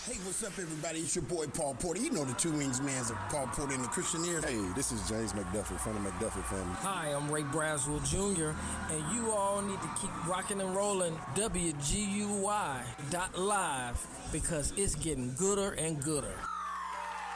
Hey, what's up, everybody? It's your boy, Paul Porter. You know the Two Wings Mans of Paul Porter and the Christianeers. Hey, this is James McDuffie from the McDuffie family. Hi, I'm Ray Braswell Jr., and you all need to keep rocking and rolling WGUY.live because it's getting gooder and gooder.